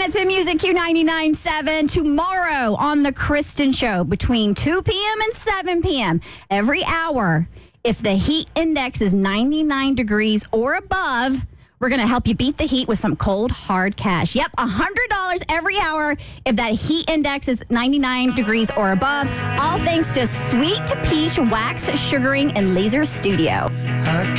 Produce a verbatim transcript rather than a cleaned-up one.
It's in Music Q ninety-nine point seven. Tomorrow on The Kristen Show between two p.m. and seven p.m. every hour, if the heat index is ninety-nine degrees or above, we're going to help you beat the heat with some cold, hard cash. Yep, one hundred dollars every hour if that heat index is ninety-nine degrees or above. All thanks to Sweet Peach Wax Sugaring and Laser Studio. I